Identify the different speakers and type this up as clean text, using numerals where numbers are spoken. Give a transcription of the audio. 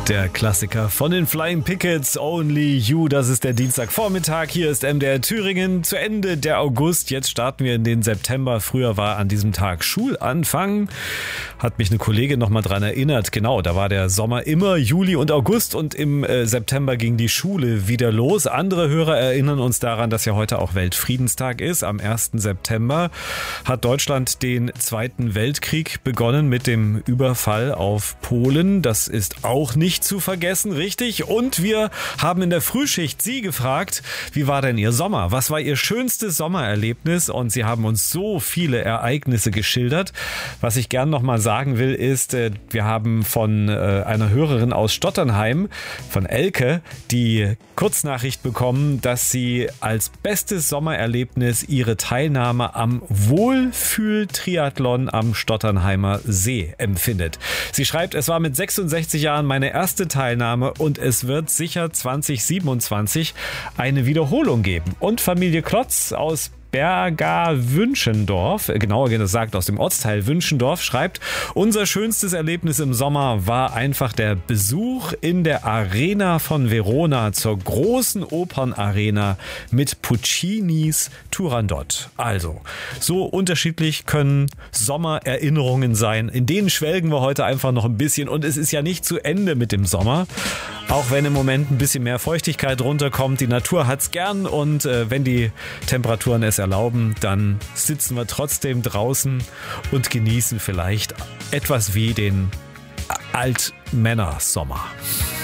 Speaker 1: Der Klassiker von den Flying Pickets, Only You, das ist der Dienstagvormittag. Hier ist MDR Thüringen, zu Ende der August. Jetzt starten wir in den September. Früher war an diesem Tag Schulanfang. Hat mich eine Kollegin nochmal dran erinnert. Genau, da war der Sommer immer Juli und August und im September ging die Schule wieder los. Andere Hörer erinnern uns daran, dass ja heute auch Weltfriedenstag ist. Am 1. September hat Deutschland den Zweiten Weltkrieg begonnen mit dem Überfall auf Polen. Das ist auch nicht zu vergessen, richtig? Und wir haben in der Frühschicht Sie gefragt, wie war denn Ihr Sommer? Was war Ihr schönstes Sommererlebnis? Und Sie haben uns so viele Ereignisse geschildert. Was ich gern nochmal sagen will, ist, wir haben von einer Hörerin aus Stotternheim, von Elke, die Kurznachricht bekommen, dass sie als bestes Sommererlebnis ihre Teilnahme am Wohlfühl-Triathlon am Stotternheimer See empfindet. Sie schreibt, es war mit 66 Jahren meine erste Teilnahme und es wird sicher 2027 eine Wiederholung geben. Und Familie Klotz aus Berga-Wünschendorf, genauer gesagt aus dem Ortsteil Wünschendorf, schreibt, unser schönstes Erlebnis im Sommer war einfach der Besuch in der Arena von Verona zur großen Opernarena mit Puccinis Turandot. Also, so unterschiedlich können Sommererinnerungen sein. In denen schwelgen wir heute einfach noch ein bisschen und es ist ja nicht zu Ende mit dem Sommer. Auch wenn im Moment ein bisschen mehr Feuchtigkeit runterkommt, die Natur hat's gern und wenn die Temperaturen es erlauben, dann sitzen wir trotzdem draußen und genießen vielleicht etwas wie den Altmännersommer.